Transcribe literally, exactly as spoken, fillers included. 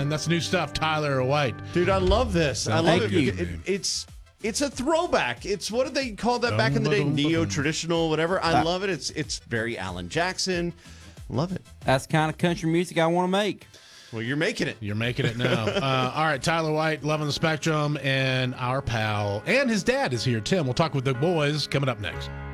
man. That's new stuff, Tyler White. Dude, I love this. I love Thank it. you. It- It's it's a throwback. It's what did they call that back in the day? Neo-traditional, whatever. I love it. It's it's very Alan Jackson. Love it. That's the kind of country music I want to make. Well, you're making it. You're making it now. uh, all right, Tyler White, Love on the Spectrum, and our pal and his dad is here. Tim, we'll talk with the boys coming up next.